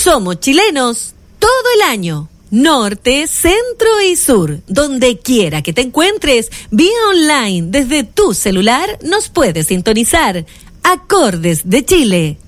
Somos chilenos todo el año. Norte, centro y sur. Donde quiera que te encuentres, vía online, desde tu celular, nos puedes sintonizar. Acordes de Chile.